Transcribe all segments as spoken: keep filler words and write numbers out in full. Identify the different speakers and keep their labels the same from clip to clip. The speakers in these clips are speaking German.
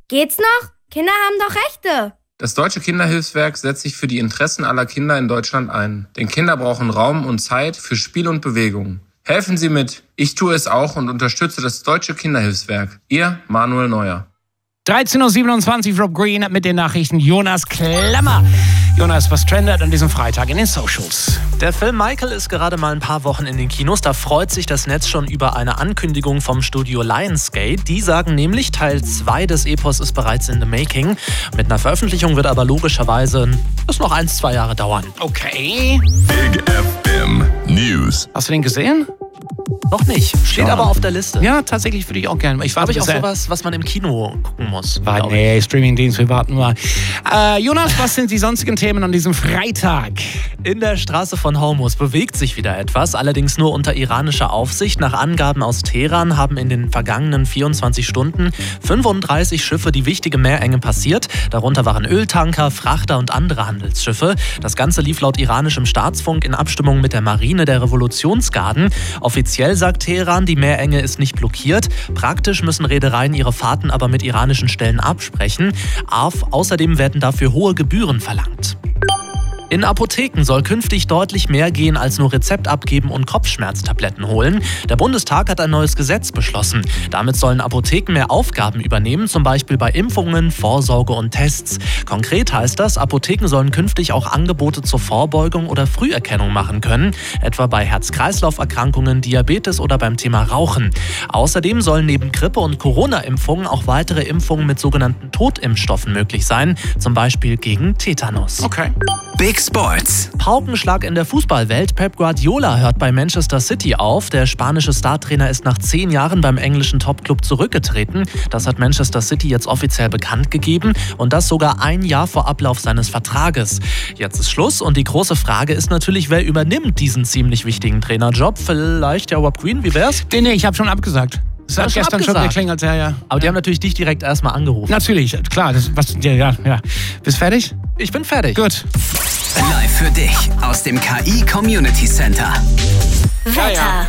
Speaker 1: Geht's noch? Kinder haben doch Rechte.
Speaker 2: Das Deutsche Kinderhilfswerk setzt sich für die Interessen aller Kinder in Deutschland ein. Denn Kinder brauchen Raum und Zeit für Spiel und Bewegung. Helfen Sie mit. Ich tue es auch und unterstütze das Deutsche Kinderhilfswerk. Ihr Manuel Neuer.
Speaker 3: dreizehn Uhr siebenundzwanzig, Rob Green mit den Nachrichten. Jonas Klammer. Jonas, was trendet an diesem Freitag in den Socials?
Speaker 4: Der Film Michael ist gerade mal ein paar Wochen in den Kinos. Da freut sich das Netz schon über eine Ankündigung vom Studio Lionsgate. Die sagen nämlich, Teil zwei des Epos ist bereits in the making. Mit einer Veröffentlichung wird aber logischerweise es noch ein, zwei Jahre dauern.
Speaker 3: Okay.
Speaker 5: Big F M News.
Speaker 3: Hast du den gesehen?
Speaker 4: Noch nicht. Steht
Speaker 3: Schade.
Speaker 4: aber auf der Liste.
Speaker 3: Ja, tatsächlich würde ich auch gerne. Ich
Speaker 4: Habe ich auch
Speaker 3: bisher-
Speaker 4: sowas, was man im Kino gucken muss.
Speaker 3: War,
Speaker 4: glaub ich.
Speaker 3: nee, Streamingdienst, wir warten mal. Äh, Jonas, was sind die sonstigen Themen an diesem Freitag?
Speaker 4: In der Straße von Hormuz bewegt sich wieder etwas, allerdings nur unter iranischer Aufsicht. Nach Angaben aus Teheran haben in den vergangenen vierundzwanzig Stunden fünfunddreißig Schiffe die wichtige Meerenge passiert. Darunter waren Öltanker, Frachter und andere Handelsschiffe. Das Ganze lief laut iranischem Staatsfunk in Abstimmung mit der Marine der Revolutionsgarden. Offiziell sagt Teheran, die Meerenge ist nicht blockiert. Praktisch müssen Reedereien ihre Fahrten aber mit iranischen Stellen absprechen. Außerdem werden dafür hohe Gebühren verlangt. In Apotheken soll künftig deutlich mehr gehen als nur Rezept abgeben und Kopfschmerztabletten holen. Der Bundestag hat ein neues Gesetz beschlossen. Damit sollen Apotheken mehr Aufgaben übernehmen, zum Beispiel bei Impfungen, Vorsorge und Tests. Konkret heißt das, Apotheken sollen künftig auch Angebote zur Vorbeugung oder Früherkennung machen können, etwa bei Herz-Kreislauf-Erkrankungen, Diabetes oder beim Thema Rauchen. Außerdem sollen neben Grippe- und Corona-Impfungen auch weitere Impfungen mit sogenannten Totimpfstoffen möglich sein, zum Beispiel gegen Tetanus.
Speaker 3: Okay.
Speaker 5: Big Sports.
Speaker 4: Paukenschlag in der Fußballwelt. Pep Guardiola hört bei Manchester City auf. Der spanische Startrainer ist nach zehn Jahren beim englischen Topclub zurückgetreten. Das hat Manchester City jetzt offiziell bekannt gegeben und das sogar ein Jahr vor Ablauf seines Vertrages. Jetzt ist Schluss und die große Frage ist natürlich, wer übernimmt diesen ziemlich wichtigen Trainerjob? Vielleicht ja Rob Green, wie wär's?
Speaker 3: Nee, nee, ich habe schon abgesagt. Das
Speaker 4: Hast
Speaker 3: hat
Speaker 4: du schon
Speaker 3: gestern schon
Speaker 4: abgesagt?
Speaker 3: geklingelt, ja, ja.
Speaker 4: Aber die haben natürlich dich direkt erstmal angerufen.
Speaker 3: Natürlich, klar. Das, was, ja, ja, ja. Bist fertig?
Speaker 4: Ich bin fertig.
Speaker 3: Gut.
Speaker 5: Live für dich aus dem K I Community Center.
Speaker 1: Wetter.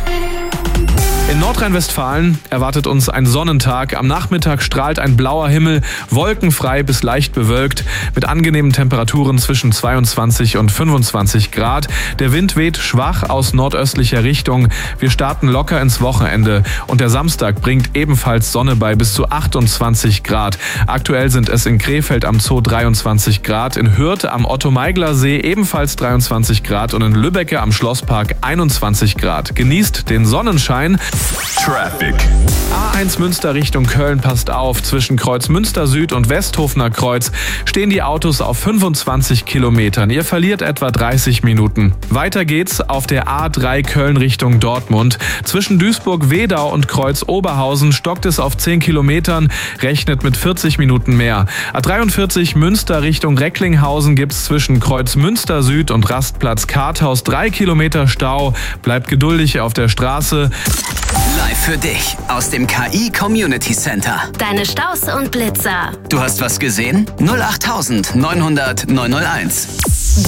Speaker 6: In Nordrhein-Westfalen erwartet uns ein Sonnentag. Am Nachmittag strahlt ein blauer Himmel, wolkenfrei bis leicht bewölkt, mit angenehmen Temperaturen zwischen zweiundzwanzig und fünfundzwanzig Grad. Der Wind weht schwach aus nordöstlicher Richtung. Wir starten locker ins Wochenende und der Samstag bringt ebenfalls Sonne bei bis zu achtundzwanzig Grad. Aktuell sind es in Krefeld am Zoo dreiundzwanzig Grad, in Hürth am Otto-Meigler-See ebenfalls dreiundzwanzig Grad und in Lübbecke am Schlosspark einundzwanzig Grad. Genießt den Sonnenschein.
Speaker 5: Traffic.
Speaker 6: A eins Münster Richtung Köln passt auf. Zwischen Kreuz Münster Süd und Westhofener Kreuz stehen die Autos auf fünfundzwanzig Kilometern. Ihr verliert etwa dreißig Minuten. Weiter geht's auf der A drei Köln Richtung Dortmund. Zwischen Duisburg-Wedau und Kreuz Oberhausen stockt es auf zehn Kilometern, rechnet mit vierzig Minuten mehr. A dreiundvierzig Münster Richtung Recklinghausen gibt's zwischen Kreuz Münster Süd und Rastplatz Karthaus drei Kilometer Stau. Bleibt geduldig auf der Straße.
Speaker 5: Live für dich aus dem K I Community Center.
Speaker 1: Deine Staus und Blitzer.
Speaker 5: Du hast was gesehen? null acht neunhundert neunhunderт neunhunderteins.